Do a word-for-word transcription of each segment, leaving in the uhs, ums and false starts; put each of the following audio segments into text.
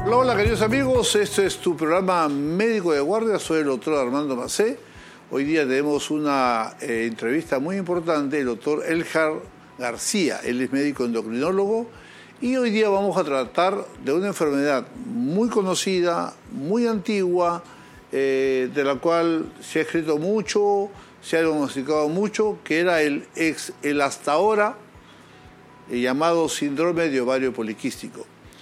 Hola, hola queridos amigos, este es tu programa Médico de Guardia, soy el doctor Armando Macé. Hoy día tenemos una eh, entrevista muy importante, el doctor Elhar García, él es médico endocrinólogo y hoy día vamos a tratar de una enfermedad muy conocida, muy antigua, eh, de la cual se ha escrito mucho, se ha diagnosticado mucho, que era el, ex, el hasta ahora eh, llamado síndrome de ovario poliquístico.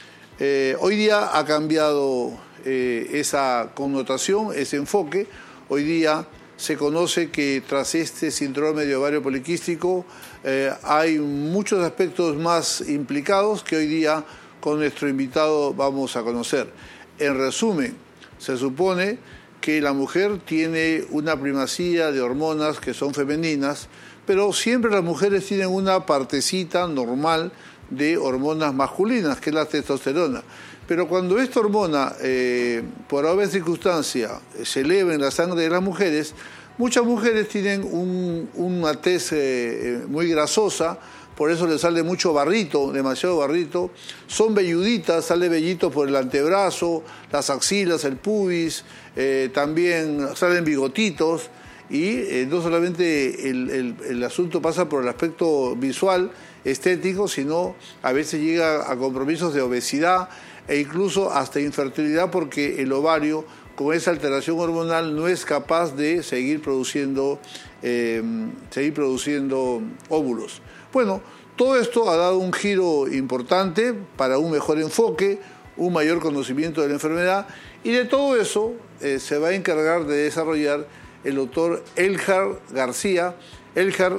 Eh, hoy día ha cambiado eh, esa connotación, ese enfoque. Hoy día se conoce que tras este síndrome de ovario poliquístico eh, hay muchos aspectos más implicados que hoy día con nuestro invitado vamos a conocer. En resumen, se supone que la mujer tiene una primacía de hormonas que son femeninas, pero siempre las mujeres tienen una partecita normal de hormonas masculinas, que es la testosterona. Pero cuando esta hormona, eh, por alguna circunstancia, se eleva en la sangre de las mujeres, muchas mujeres tienen un, una tez eh, muy grasosa, por eso les sale mucho barrito, demasiado barrito. Son velluditas, sale vellito por el antebrazo, las axilas, el pubis, eh, también salen bigotitos. Y eh, no solamente el, el, el asunto pasa por el aspecto visual, estético, sino a veces llega a compromisos de obesidad e incluso hasta infertilidad, porque el ovario, con esa alteración hormonal, no es capaz de seguir produciendo, eh, seguir produciendo óvulos. Bueno, todo esto ha dado un giro importante para un mejor enfoque, un mayor conocimiento de la enfermedad, y de todo eso eh, se va a encargar de desarrollar el doctor Elhar García. Elhar,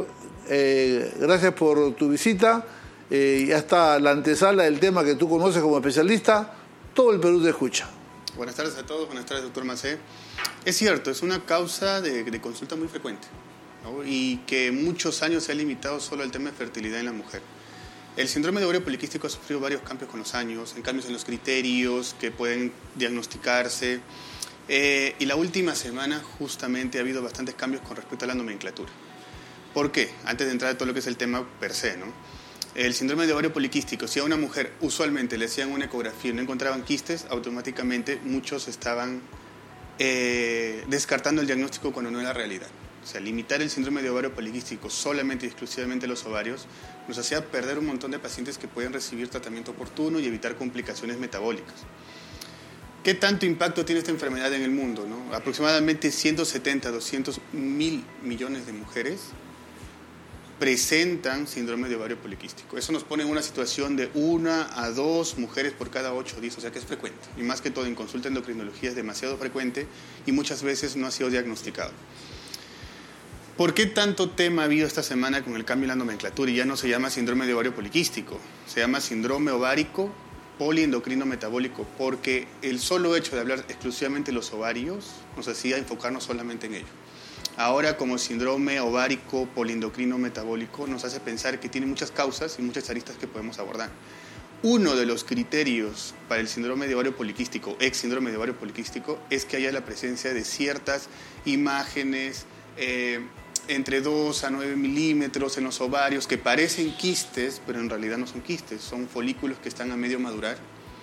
eh, gracias por tu visita. Eh, ya está la antesala del tema que tú conoces como especialista. Todo el Perú te escucha. Buenas tardes a todos, buenas tardes, doctor Macé. Es cierto, es una causa de, de consulta muy frecuente, ¿no? Y que muchos años se ha limitado solo al tema de fertilidad en la mujer. El síndrome de ovario poliquístico ha sufrido varios cambios con los años, en cambios en los criterios que pueden diagnosticarse. Eh, y la última semana justamente ha habido bastantes cambios con respecto a la nomenclatura. ¿Por qué? Antes de entrar a todo lo que es el tema per se, ¿no? El síndrome de ovario poliquístico, si a una mujer usualmente le hacían una ecografía y no encontraban quistes, automáticamente muchos estaban eh, descartando el diagnóstico cuando no era realidad. O sea, limitar el síndrome de ovario poliquístico solamente y exclusivamente a los ovarios nos hacía perder un montón de pacientes que pueden recibir tratamiento oportuno y evitar complicaciones metabólicas. ¿Qué tanto impacto tiene esta enfermedad en el mundo, ¿no? Aproximadamente ciento setenta, doscientos mil millones de mujeres presentan síndrome de ovario poliquístico. Eso nos pone en una situación de una a dos mujeres por cada ocho días, o sea que es frecuente. Y más que todo en consulta de endocrinología es demasiado frecuente y muchas veces no ha sido diagnosticado. ¿Por qué tanto tema ha habido esta semana con el cambio en la nomenclatura? Y ya no se llama síndrome de ovario poliquístico, se llama síndrome ovárico poliendocrino metabólico, porque el solo hecho de hablar exclusivamente de los ovarios nos hacía enfocarnos solamente en ello. Ahora, como síndrome ovárico poliendocrino metabólico, nos hace pensar que tiene muchas causas y muchas aristas que podemos abordar. Uno de los criterios para el síndrome de ovario poliquístico, ex síndrome de ovario poliquístico, es que haya la presencia de ciertas imágenes eh, entre dos a nueve milímetros en los ovarios que parecen quistes, pero en realidad no son quistes, son folículos que están a medio madurar.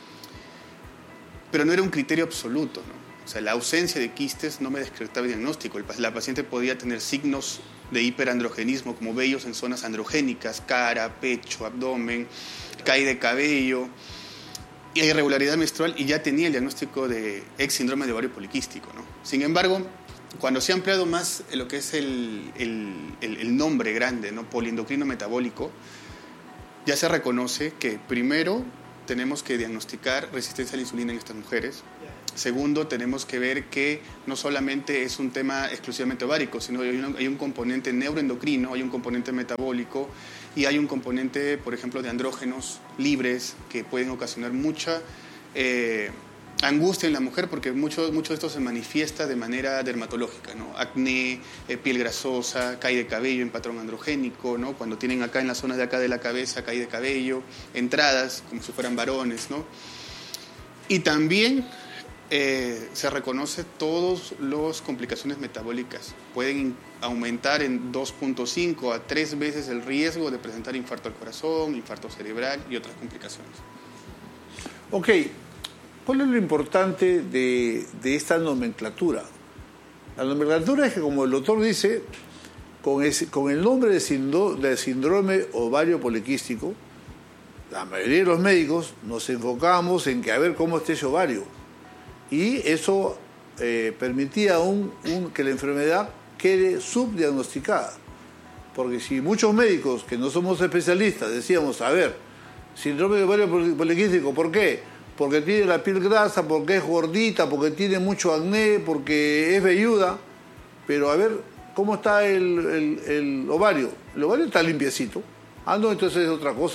Pero no era un criterio absoluto, ¿no? O sea, la ausencia de quistes no me descartaba el diagnóstico. La paciente podía tener signos de hiperandrogenismo, como vellos en zonas androgénicas, cara, pecho, abdomen, caída de cabello, y irregularidad menstrual, y ya tenía el diagnóstico de ex síndrome de ovario poliquístico, ¿no? Sin embargo, cuando se ha ampliado más lo que es el, el, el, el nombre grande, ¿no? Poliendocrino metabólico, ya se reconoce que primero tenemos que diagnosticar resistencia a la insulina en estas mujeres. Segundo, tenemos que ver que no solamente es un tema exclusivamente ovárico, sino hay un, hay un componente neuroendocrino, hay un componente metabólico y hay un componente, por ejemplo, de andrógenos libres que pueden ocasionar mucha eh, angustia en la mujer, porque mucho, mucho de esto se manifiesta de manera dermatológica, ¿no? Acné, eh, piel grasosa, caída de cabello en patrón androgénico, ¿no? Cuando tienen acá en las zonas de acá de la cabeza caída de cabello, entradas como si fueran varones, ¿no? Y también eh, se reconoce todas las complicaciones metabólicas. Pueden aumentar en dos punto cinco a tres veces el riesgo de presentar infarto al corazón, infarto cerebral y otras complicaciones. Ok. ¿Cuál es lo importante de, de esta nomenclatura? La nomenclatura es que, como el doctor dice, con, ese, con el nombre de, síndrome, de síndrome ovario poliquístico, la mayoría de los médicos nos enfocamos en que a ver cómo está ese ovario. Y eso eh, permitía un, un, que la enfermedad quede subdiagnosticada. Porque si muchos médicos que no somos especialistas decíamos, a ver, síndrome de ovario poliquístico, ¿por qué? Porque tiene la piel grasa, porque es gordita, porque tiene mucho acné, porque es velluda. Pero a ver, ¿cómo está el, el, el ovario? El ovario está limpiecito. Ah, no, entonces es otra cosa.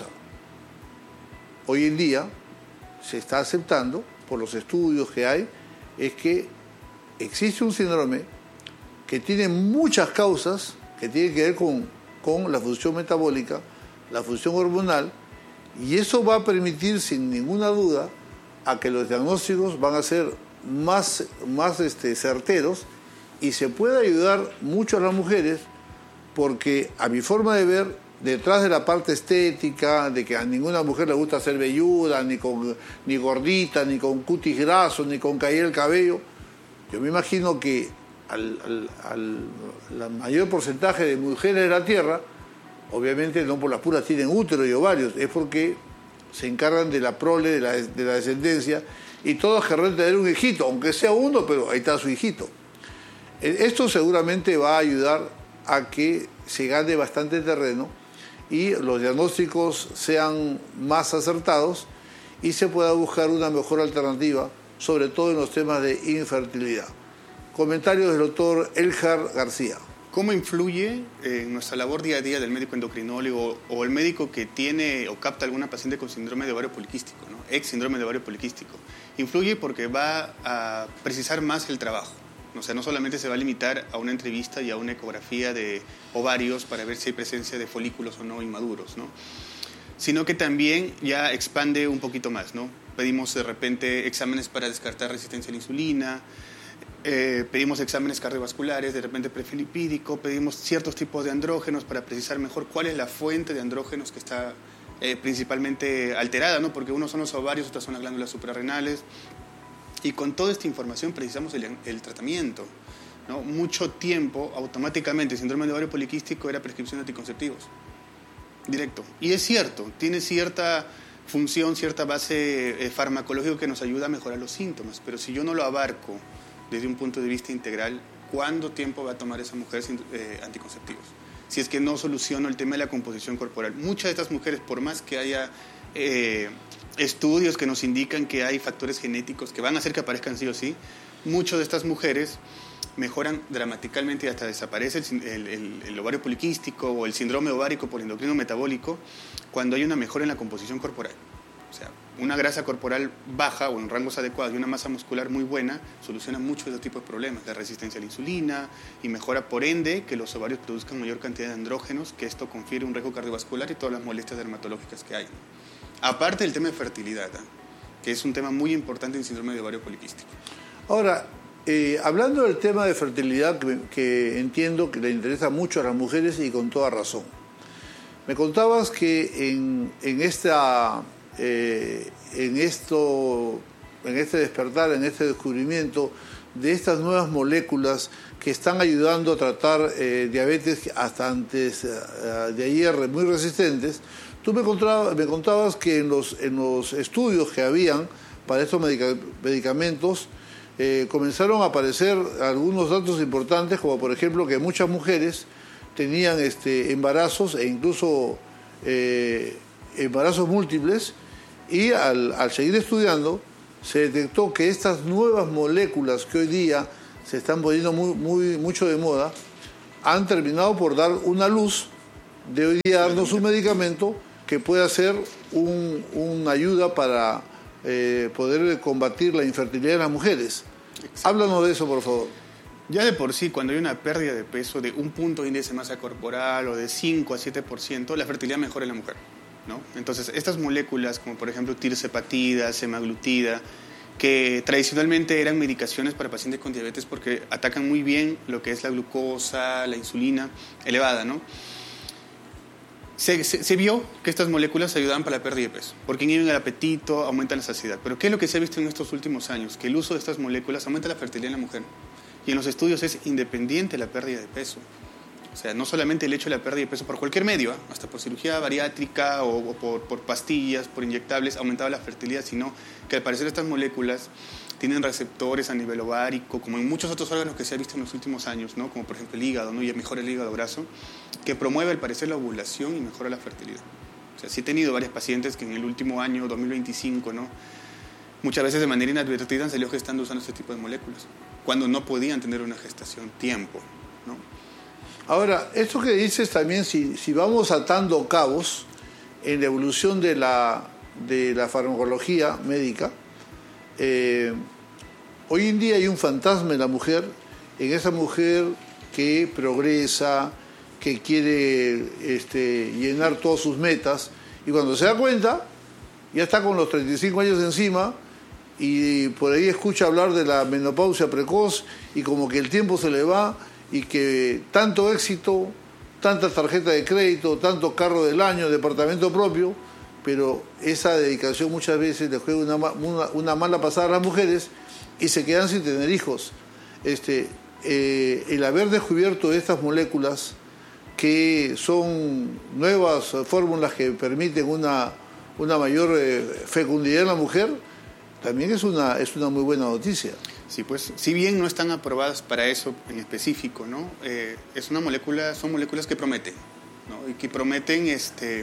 Hoy en día se está aceptando, por los estudios que hay, es que existe un síndrome que tiene muchas causas que tienen que ver con, con la función metabólica, la función hormonal, y eso va a permitir, sin ninguna duda, a que los diagnósticos van a ser más, más este, certeros y se puede ayudar mucho a las mujeres, porque a mi forma de ver, detrás de la parte estética, de que a ninguna mujer le gusta ser velluda, ni, con, ni gordita, ni con cutis graso, ni con caer el cabello, yo me imagino que al, al, al la mayor porcentaje de mujeres de la Tierra, obviamente no por las puras tienen útero y ovarios, es porque se encargan de la prole, de la, de la descendencia, y todos querrán tener un hijito, aunque sea uno, pero ahí está su hijito. Esto seguramente va a ayudar a que se gane bastante terreno y los diagnósticos sean más acertados y se pueda buscar una mejor alternativa, sobre todo en los temas de infertilidad. Comentarios del doctor Elhar García. ¿Cómo influye en nuestra labor día a día del médico endocrinólogo o el médico que tiene o capta alguna paciente con síndrome de ovario poliquístico, ¿no? Ex síndrome de ovario poliquístico? Influye porque va a precisar más el trabajo. O sea, no solamente se va a limitar a una entrevista y a una ecografía de ovarios para ver si hay presencia de folículos o no inmaduros, ¿no? Sino que también ya expande un poquito más, ¿no? Pedimos de repente exámenes para descartar resistencia a la insulina, eh, pedimos exámenes cardiovasculares, de repente perfil lipídico, pedimos ciertos tipos de andrógenos para precisar mejor cuál es la fuente de andrógenos que está eh, principalmente alterada, ¿no? Porque unos son los ovarios, otros son las glándulas suprarrenales. Y con toda esta información precisamos el, el tratamiento, ¿no? Mucho tiempo, automáticamente, el síndrome de ovario poliquístico era prescripción de anticonceptivos. Directo. Y es cierto, tiene cierta función, cierta base eh, farmacológica que nos ayuda a mejorar los síntomas. Pero si yo no lo abarco desde un punto de vista integral, ¿cuánto tiempo va a tomar esa mujer sin, eh, anticonceptivos? Si es que no soluciono el tema de la composición corporal. Muchas de estas mujeres, por más que haya Eh, estudios que nos indican que hay factores genéticos que van a hacer que aparezcan sí o sí, muchas de estas mujeres mejoran dramáticamente y hasta desaparece el, el, el, el ovario poliquístico o el síndrome ovárico por endocrino metabólico cuando hay una mejora en la composición corporal. O sea, una grasa corporal baja o en rangos adecuados y una masa muscular muy buena soluciona muchos de estos tipos de problemas, la resistencia a la insulina, y mejora por ende que los ovarios produzcan mayor cantidad de andrógenos, que esto confiere un riesgo cardiovascular y todas las molestias dermatológicas que hay. Aparte del tema de fertilidad, ¿eh? que es un tema muy importante en síndrome de ovario poliquístico. Ahora, eh, hablando del tema de fertilidad, que, que entiendo que le interesa mucho a las mujeres y con toda razón. Me contabas que en, en, esta, eh, en, esto, en este despertar, en este descubrimiento de estas nuevas moléculas que están ayudando a tratar eh, diabetes hasta antes eh, de ayer muy resistentes, tú me contabas, me contabas que en los, en los estudios que habían para estos medica, medicamentos eh, comenzaron a aparecer algunos datos importantes, como por ejemplo que muchas mujeres tenían este, embarazos e incluso eh, embarazos múltiples, y al, al seguir estudiando se detectó que estas nuevas moléculas que hoy día se están poniendo muy, muy, mucho de moda han terminado por dar una luz de hoy día darnos un medicamento que pueda ser un, una ayuda para eh, poder combatir la infertilidad de las mujeres. Exacto. Háblanos de eso, por favor. Ya de por sí, cuando hay una pérdida de peso de un punto de índice de masa corporal o de cinco a siete por ciento, la fertilidad mejora en la mujer, ¿no? Entonces, estas moléculas, como por ejemplo tirzepatida, semaglutida, que tradicionalmente eran medicaciones para pacientes con diabetes porque atacan muy bien lo que es la glucosa, la insulina elevada, ¿no? Se, se, se vio que estas moléculas ayudaban para la pérdida de peso, porque inhiben el apetito, aumentan la saciedad. Pero ¿qué es lo que se ha visto en estos últimos años? Que el uso de estas moléculas aumenta la fertilidad en la mujer. Y en los estudios es independiente la pérdida de peso. O sea, no solamente el hecho de la pérdida de peso por cualquier medio, ¿eh? hasta por cirugía bariátrica o, o por, por pastillas, por inyectables, aumentaba la fertilidad, sino que al parecer estas moléculas tienen receptores a nivel ovárico, como en muchos otros órganos que se ha visto en los últimos años, ¿no? Como por ejemplo el hígado, ¿no? Y mejora el hígado graso, que promueve al parecer la ovulación y mejora la fertilidad. O sea, sí he tenido varias pacientes que en el último año, dos mil veinticinco, ¿no? Muchas veces de manera inadvertida han salido gestando usando este tipo de moléculas, cuando no podían tener una gestación tiempo, ¿no? Ahora, esto que dices también, si, si vamos atando cabos en la evolución de la, de la farmacología médica, eh, hoy en día hay un fantasma en la mujer, en esa mujer que progresa, que quiere este, llenar todas sus metas, y cuando se da cuenta, ya está con los treinta y cinco años encima, y por ahí escucha hablar de la menopausia precoz, y como que el tiempo se le va, y que tanto éxito, tanta tarjeta de crédito, tanto carro del año, departamento propio, pero esa dedicación muchas veces le juega una, una, una mala pasada a las mujeres y se quedan sin tener hijos. Este, eh, el haber descubierto estas moléculas que son nuevas fórmulas que permiten una, una mayor eh, fecundidad en la mujer, también es una, es una muy buena noticia. Sí, pues, si bien no están aprobadas para eso en específico, ¿no? Eh, es una molécula, son moléculas que prometen, ¿no? Y que prometen este,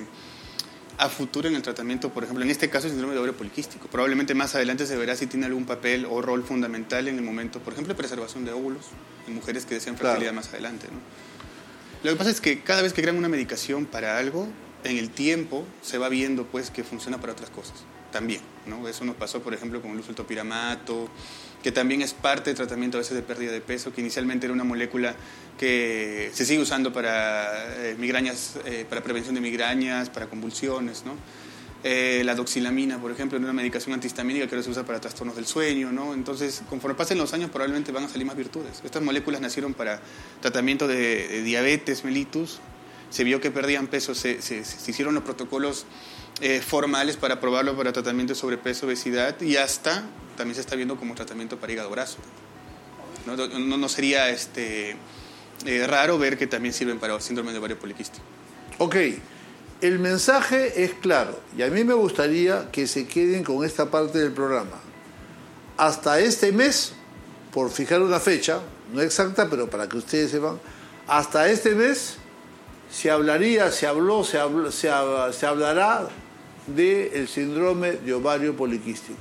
a futuro en el tratamiento, por ejemplo, en este caso el síndrome de ovario poliquístico. Probablemente más adelante se verá si tiene algún papel o rol fundamental en el momento, por ejemplo, de preservación de óvulos en mujeres que desean fertilidad claro. más adelante, ¿no? Lo que pasa es que cada vez que crean una medicación para algo, en el tiempo se va viendo pues que funciona para otras cosas también, ¿no? Eso nos pasó, por ejemplo, con el uso del topiramato, que también es parte del tratamiento a veces de pérdida de peso, que inicialmente era una molécula que se sigue usando para eh, migrañas, eh, para prevención de migrañas, para convulsiones, ¿no? Eh, la doxilamina, por ejemplo, era una medicación antihistamínica que ahora se usa para trastornos del sueño, ¿no? Entonces, conforme pasen los años, probablemente van a salir más virtudes. Estas moléculas nacieron para tratamiento de, de diabetes mellitus, se vio que perdían peso, se, se, se hicieron los protocolos eh, formales para probarlo para tratamiento de sobrepeso, obesidad, y hasta también se está viendo como tratamiento para hígado graso. No, no, no sería este, eh, raro ver que también sirven para síndrome de ovario poliquístico. Ok, el mensaje es claro, y a mí me gustaría que se queden con esta parte del programa. Hasta este mes, por fijar una fecha, no exacta, pero para que ustedes sepan, hasta este mes se hablaría, se habló, se, habló, se, se hablará del síndrome de ovario poliquístico.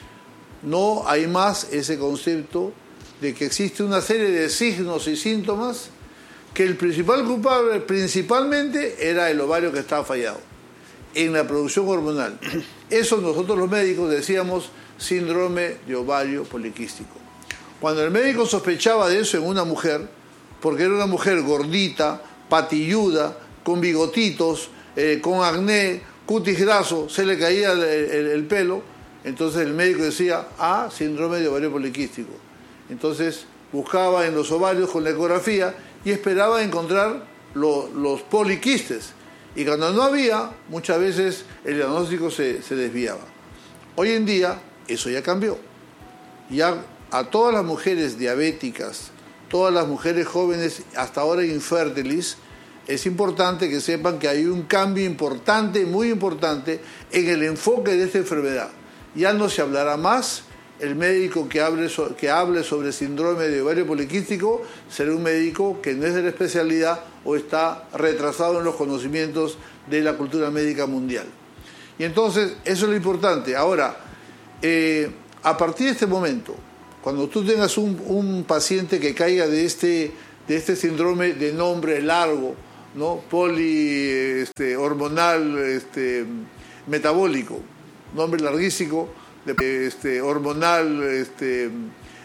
No hay más ese concepto de que existe una serie de signos y síntomas que el principal culpable principalmente era el ovario que estaba fallado en la producción hormonal. Eso nosotros los médicos decíamos síndrome de ovario poliquístico. Cuando el médico sospechaba de eso en una mujer, porque era una mujer gordita, patilluda, con bigotitos, eh, con acné, cutis graso, se le caía el, el, el pelo, entonces el médico decía, ah, síndrome de ovario poliquístico. Entonces buscaba en los ovarios con la ecografía y esperaba encontrar lo, los poliquistes. Y cuando no había, muchas veces el diagnóstico se, se desviaba. Hoy en día eso ya cambió. Ya a todas las mujeres diabéticas, todas las mujeres jóvenes, hasta ahora infértiles, es importante que sepan que hay un cambio importante, muy importante, en el enfoque de esta enfermedad. Ya no se hablará más, el médico que hable, que hable sobre síndrome de ovario poliquístico será un médico que no es de la especialidad o está retrasado en los conocimientos de la cultura médica mundial. Y entonces, eso es lo importante. Ahora, eh, a partir de este momento, cuando tú tengas un, un paciente que caiga de este, de este síndrome de nombre largo, ¿no? Poli, este, hormonal, este, metabólico, nombre larguísimo, de, este, hormonal, este,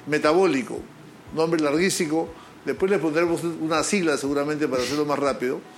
metabólico, nombre larguísimo, después le pondremos una sigla seguramente para hacerlo más rápido.